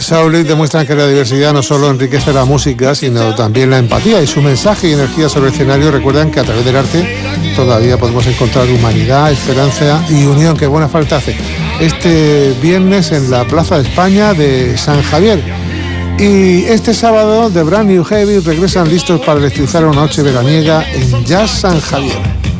Saulit demuestran que la diversidad no solo enriquece la música, sino también la empatía, y su mensaje y energía sobre el escenario recuerdan que a través del arte todavía podemos encontrar humanidad, esperanza y unión, que buena falta hace. Este viernes en la Plaza de España de San Javier. Y este sábado The Brand New Heavy regresan listos para electrizar una noche veraniega en Jazz San Javier.